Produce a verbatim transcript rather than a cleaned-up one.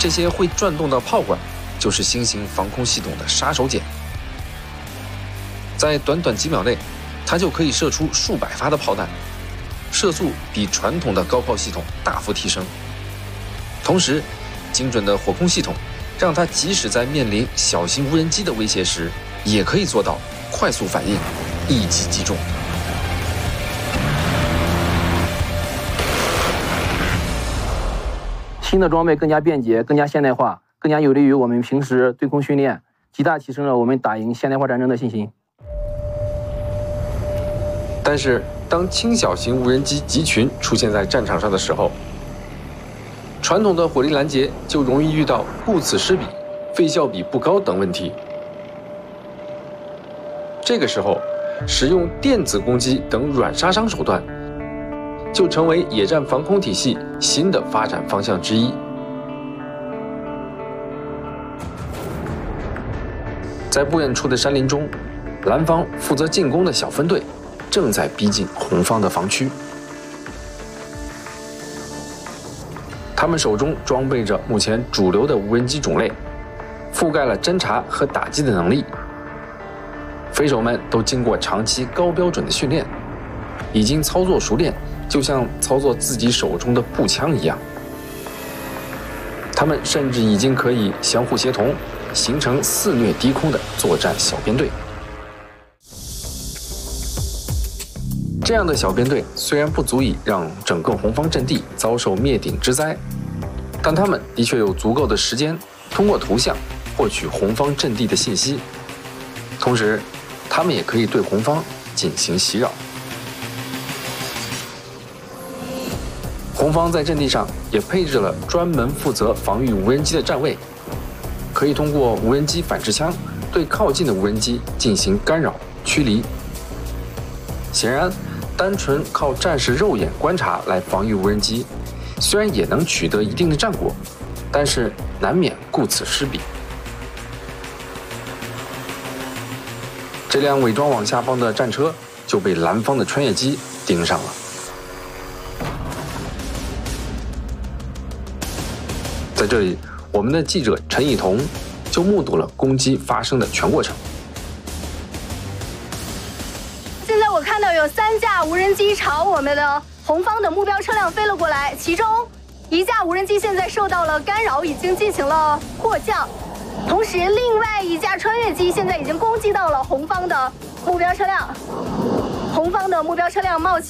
这些会转动的炮管就是新型防空系统的杀手锏。在短短几秒内，它就可以射出数百发的炮弹，射速比传统的高炮系统大幅提升。同时，精准的火控系统让它即使在面临小型无人机的威胁时，也可以做到快速反应，一击即中。 新的装备更加便捷、更加现代化，更加有利于我们平时对空训练，极大提升了我们打赢现代化战争的信心。 但是，当轻小型无人机集群出现在战场上的时候，传统的火力拦截就容易遇到顾此失彼、费效比不高等问题。这个时候，使用电子攻击等软杀伤手段，就成为野战防空体系新的发展方向之一。在不远处的山林中，蓝方负责进攻的小分队正在逼近红方的防区。他们手中装备着目前主流的无人机种类，覆盖了侦察和打击的能力。飞手们都经过长期高标准的训练，已经操作熟练，就像操作自己手中的步枪一样。他们甚至已经可以相互协同，形成肆虐低空的作战小编队。这样的小编队虽然不足以让整个红方阵地遭受灭顶之灾，但他们的确有足够的时间通过图像获取红方阵地的信息，同时他们也可以对红方进行袭扰。红方在阵地上也配置了专门负责防御无人机的站位，可以通过无人机反制枪对靠近的无人机进行干扰驱离。显然，单纯靠战士肉眼观察来防御无人机，虽然也能取得一定的战果，但是难免顾此失彼。这辆伪装往下方的战车就被蓝方的穿越机盯上了。在这里，我们的记者陈以彤就目睹了攻击发生的全过程。 现在我看到有三架无人机朝我们的红方的目标车辆飞了过来，其中一架无人机现在受到了干扰，已经进行了迫降。同时，另外一架穿越机现在已经攻击到了红方的目标车辆。红方的目标车辆冒起